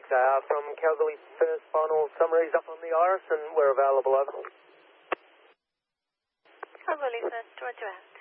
from Calgary First, final summaries up on the Iris, and we're available, over. Calgary First, roger out.